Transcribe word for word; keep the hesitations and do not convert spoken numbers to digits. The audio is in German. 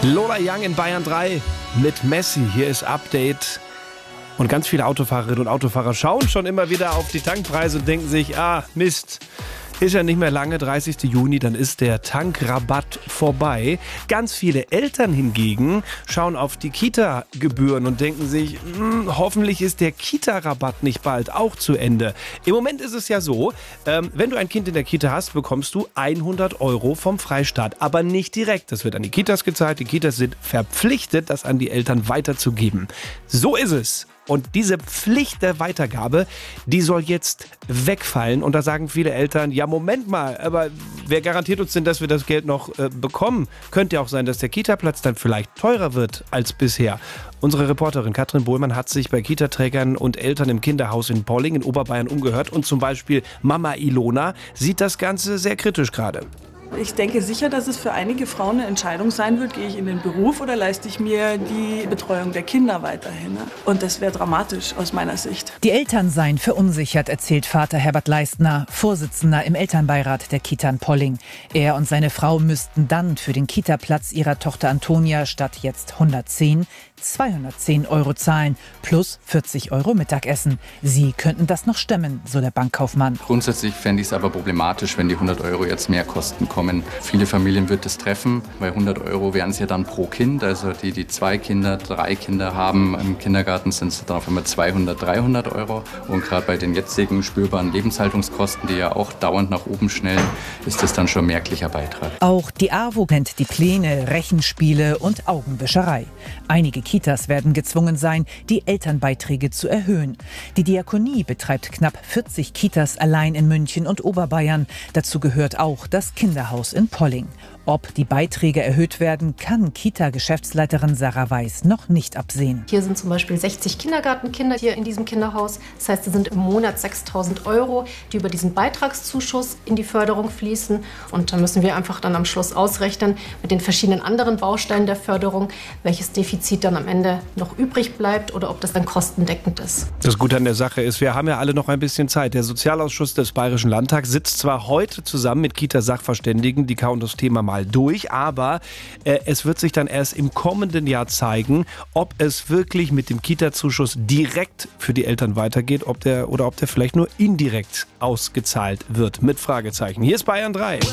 Lola Young in Bayern drei mit Messi. Hier ist Update. Und ganz viele Autofahrerinnen und Autofahrer schauen schon immer wieder auf die Tankpreise und denken sich, ah, Mist. Ist ja nicht mehr lange, dreißigsten Juni, dann ist der Tankrabatt vorbei. Ganz viele Eltern hingegen schauen auf die Kita-Gebühren und denken sich, hm, hoffentlich ist der Kita-Rabatt nicht bald auch zu Ende. Im Moment ist es ja so, ähm, wenn du ein Kind in der Kita hast, bekommst du hundert Euro vom Freistaat. Aber nicht direkt. Das wird an die Kitas gezahlt. Die Kitas sind verpflichtet, das an die Eltern weiterzugeben. So ist es. Und diese Pflicht der Weitergabe, die soll jetzt wegfallen. Und da sagen viele Eltern, ja Moment mal, aber wer garantiert uns denn, dass wir das Geld noch äh, bekommen? Könnte ja auch sein, dass der Kita-Platz dann vielleicht teurer wird als bisher. Unsere Reporterin Katrin Bohlmann hat sich bei Kita-Trägern und Eltern im Kinderhaus in Polling in Oberbayern umgehört. Und zum Beispiel Mama Ilona sieht das Ganze sehr kritisch gerade. Ich denke sicher, dass es für einige Frauen eine Entscheidung sein wird, gehe ich in den Beruf oder leiste ich mir die Betreuung der Kinder weiterhin. Und das wäre dramatisch aus meiner Sicht. Die Eltern seien verunsichert, erzählt Vater Herbert Leistner, Vorsitzender im Elternbeirat der Kita in Polling. Er und seine Frau müssten dann für den Kita-Platz ihrer Tochter Antonia statt jetzt hundertzehn, zweihundertzehn Euro zahlen, plus vierzig Euro Mittagessen. Sie könnten das noch stemmen, so der Bankkaufmann. Grundsätzlich fände ich es aber problematisch, wenn die hundert Euro jetzt mehr kosten kommen. Viele Familien wird es treffen, weil hundert Euro wären es ja dann pro Kind. Also die, die zwei Kinder, drei Kinder haben im Kindergarten, sind es dann auf einmal zweihundert, dreihundert Euro. Und gerade bei den jetzigen spürbaren Lebenshaltungskosten, die ja auch dauernd nach oben schnellen, ist das dann schon ein merklicher Beitrag. Auch die AWO kennt die Pläne, Rechenspiele und Augenwischerei. Einige Kitas werden gezwungen sein, die Elternbeiträge zu erhöhen. Die Diakonie betreibt knapp vierzig Kitas allein in München und Oberbayern. Dazu gehört auch das Kinderhaus in Polling. Ob die Beiträge erhöht werden, kann Kita-Geschäftsleiterin Sarah Weiß noch nicht absehen. Hier sind zum Beispiel sechzig Kindergartenkinder hier in diesem Kinderhaus. Das heißt, es sind im Monat sechstausend Euro, die über diesen Beitragszuschuss in die Förderung fließen. Und da müssen wir einfach dann am Schluss ausrechnen mit den verschiedenen anderen Bausteinen der Förderung, welches Defizit dann am Ende noch übrig bleibt oder ob das dann kostendeckend ist. Das Gute an der Sache ist, wir haben ja alle noch ein bisschen Zeit. Der Sozialausschuss des Bayerischen Landtags sitzt zwar heute zusammen mit Kita-Sachverständigen, die kauen das Thema mal durch, aber äh, es wird sich dann erst im kommenden Jahr zeigen, ob es wirklich mit dem Kita-Zuschuss direkt für die Eltern weitergeht, ob der oder ob der vielleicht nur indirekt ausgezahlt wird, mit Fragezeichen. Hier ist Bayern drei.